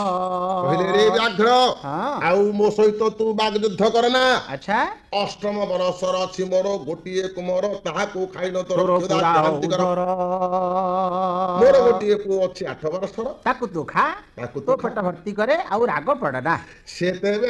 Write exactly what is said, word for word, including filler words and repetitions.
କହିଲେ ରେ ବ୍ୟାଘ୍ର ଆଉ ମୋ ସହିତ ତୁ ବାଗ ଯୁଦ୍ଧ କର ନା। ଆଚ୍ଛା ଅଷ୍ଟମ ବରଷର ଅଛି ମୋର ଗୋଟିଏ କୁମର ତାହାକୁ ଖାଇନ ତୋର ତୋର କ୍ଷୁଧା ପୁରା କ୍ଳାନ୍ତି କର। ଉଦର ମୋର ଗୋଟିଏ ପୁଅ ଅଛି ଆଠ ବର୍ଷର ତାକୁ ତୁ ଖା ତାକୁ ତୁ ତୋ ଖା। ପେଟ ଭର୍ତ୍ତି କରେ ଆଉ ରାଗ ପଡେ ନା। ସେ ତେବେ